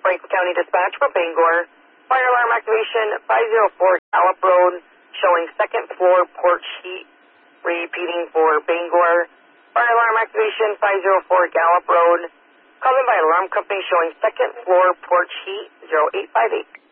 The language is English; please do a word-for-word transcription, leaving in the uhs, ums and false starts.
Franklin County Dispatch for Bangor. Fire alarm activation five oh four Gallup Road, showing second floor porch heat. Repeating for Bangor. Fire alarm activation five oh four Gallup Road. Called in by alarm company showing second floor porch heat zero eight five eight.